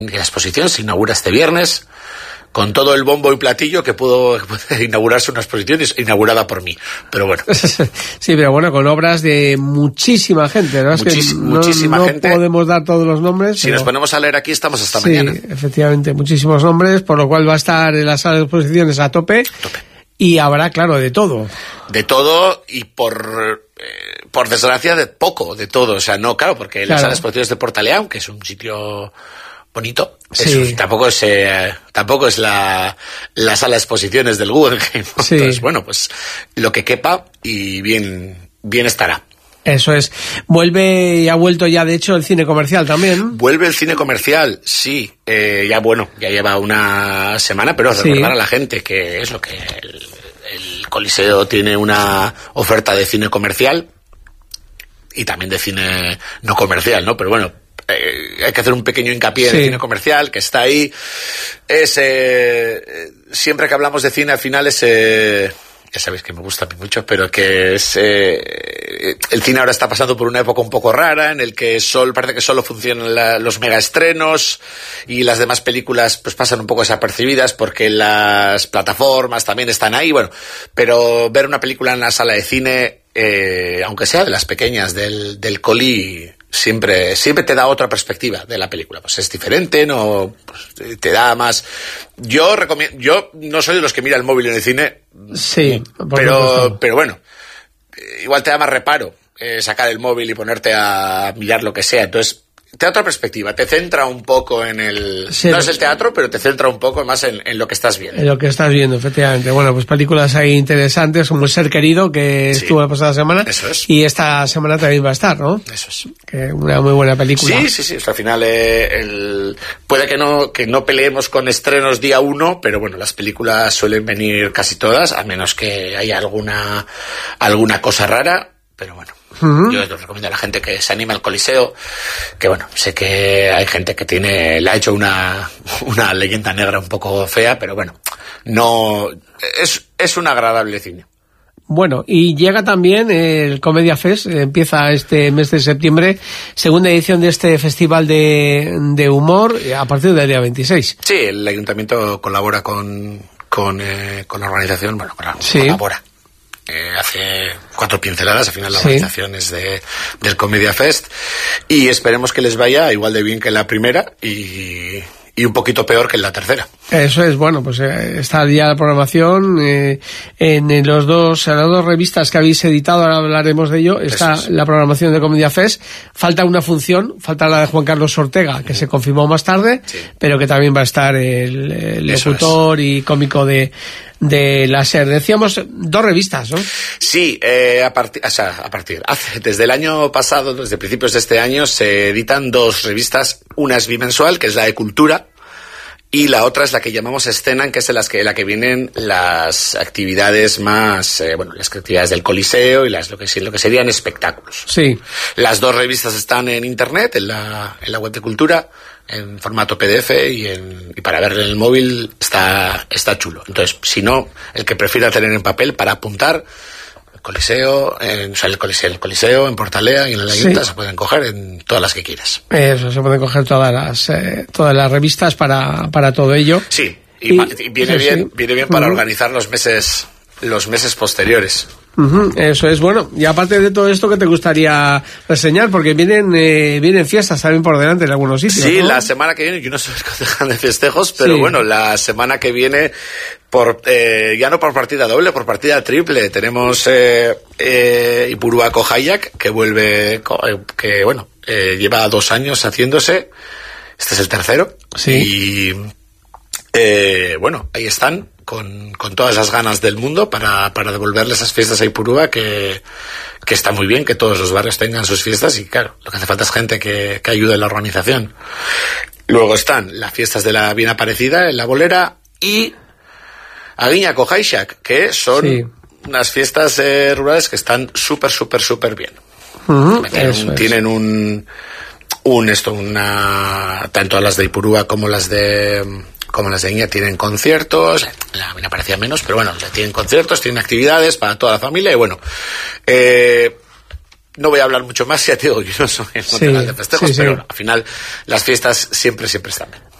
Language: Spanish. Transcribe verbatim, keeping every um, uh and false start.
La exposición se inaugura este viernes con todo el bombo y platillo que pudo, que puede inaugurarse una exposición inaugurada por mí. Pero bueno. Sí, pero bueno, con obras de muchísima gente, ¿no? Muchis, es que muchísima no, gente. No podemos dar todos los nombres. Si pero... nos ponemos a leer aquí, estamos hasta sí, mañana. Efectivamente, muchísimos nombres, por lo cual va a estar en la sala de exposiciones a tope. tope. Y habrá, claro, de todo. De todo y por... Eh, por desgracia, de poco, de todo. O sea, no, claro, porque claro. La sala de exposiciones de Portaleão, que es un sitio... bonito, sí. es, tampoco es eh, tampoco es la, la sala de exposiciones del Guggenheim, ¿no? Sí. Entonces, bueno, pues lo que quepa y bien, bien estará. Eso es. Vuelve y ha vuelto ya, de hecho, el cine comercial también. Vuelve el cine comercial, sí. Eh, ya, bueno, ya lleva una semana, pero sí. recordar a la gente que es lo que el, el Coliseo tiene una oferta de cine comercial y también de cine no comercial, ¿no? Pero bueno, Eh, hay que hacer un pequeño hincapié sí. en el cine comercial, que está ahí. Es, eh, siempre que hablamos de cine, al final es... Eh, ya sabéis que me gusta mucho, pero que es... Eh, el cine ahora está pasando por una época un poco rara, en el que sol, parece que solo funcionan la, los megaestrenos y las demás películas pues pasan un poco desapercibidas porque las plataformas también están ahí. Bueno, pero ver una película en la sala de cine, eh, aunque sea de las pequeñas, del, del Colí... Siempre, siempre te da otra perspectiva de la película. Pues es diferente, no, pues te da más. Yo recomiendo, yo no soy de los que mira el móvil en el cine. Sí, pero, pero bueno, igual te da más reparo eh, sacar el móvil y ponerte a mirar lo que sea. Entonces, te da otra perspectiva, te centra un poco en el... Sí, no es el teatro, pero te centra un poco más en, en lo que estás viendo. En lo que estás viendo, efectivamente. Bueno, pues películas ahí interesantes, como El Ser Querido, que sí. estuvo la pasada semana. Eso es. Y esta semana también va a estar, ¿no? Eso es. Que una muy buena película. Sí, sí, sí. Al final, eh, el... puede que no, que no peleemos con estrenos día uno, pero bueno, las películas suelen venir casi todas, a menos que haya alguna, alguna cosa rara, pero bueno. Uh-huh. Yo les recomiendo a la gente que se anime al Coliseo, que bueno, sé que hay gente que tiene, le ha hecho una, una leyenda negra un poco fea, pero bueno, no, es, es un agradable cine. Bueno, y llega también el Comedia Fest, empieza este mes de septiembre, segunda edición de este festival de, de humor, a partir del día veintiséis. Sí, el ayuntamiento colabora con, con, eh, con la organización, bueno, sí. colabora. Eh, hace cuatro pinceladas, al final la organización sí. es de, del Comedia Fest y esperemos que les vaya igual de bien que la primera y, y un poquito peor que en la tercera. Eso es, bueno, pues eh, está ya la programación eh, en, en los dos, en las dos revistas que habéis editado, ahora hablaremos de ello, está es. la programación de Comedia Fest, falta una función, falta la de Juan Carlos Ortega, que uh-huh. se confirmó más tarde, sí. pero que también va a estar el, el locutor es. y cómico de de la SER. Decíamos dos revistas, ¿no? Sí, eh, a partir, o sea, a partir, hace, desde el año pasado, desde principios de este año, se editan dos revistas, una es bimensual, que es la de Cultura, y la otra es la que llamamos Escena, que es en las que, la que vienen las actividades más, eh, bueno, las actividades del Coliseo y las, lo que, lo que serían espectáculos. Sí. Las dos revistas están en internet, en la, en la web de Cultura, en formato P D F y, en, y para ver en el móvil está, está chulo. Entonces, si no, el que prefiera tener en papel para apuntar, el Coliseo, en, o sea, el Coliseo, el Coliseo, en Portalea y en la Ayunta, sí. se pueden coger en todas las que quieras. Eso, se pueden coger todas las, eh, todas las revistas para, para todo ello. Sí, y, y, y viene, sí, bien, sí. viene bien para uh-huh. organizar los meses, los meses posteriores. Uh-huh, eso es, bueno, y aparte de todo esto, ¿qué te gustaría reseñar? Porque vienen eh, vienen fiestas también por delante en algunos sitios, sí, ¿no? La semana que viene, yo no sé qué dejan de festejos, pero sí. bueno, la semana que viene, por eh, ya no por partida doble, por partida triple, tenemos eh, eh, Ipurúa Kohayak, que vuelve, que bueno, eh, lleva dos años haciéndose, este es el tercero, sí. y eh, bueno, ahí están, con, con todas las ganas del mundo para, para devolverle esas fiestas a Ipurúa, que, que está muy bien que todos los barrios tengan sus fiestas y claro, lo que hace falta es gente que, que ayude en la organización. Luego están las fiestas de la Bien Aparecida en la Bolera y Aguiña Kohaixak, que son sí. unas fiestas eh, rurales que están súper, súper, súper bien. Uh-huh, tienen un, tienen un, un esto, una, tanto las de Ipurúa como las de como las de Aguiña tienen conciertos, la Bien Aparecida menos, pero bueno, tienen conciertos, tienen actividades para toda la familia y bueno, eh, no voy a hablar mucho más, ya te digo, yo no soy el Sí, concejal de festejos, sí, sí. pero bueno, al final las fiestas siempre, siempre están bien.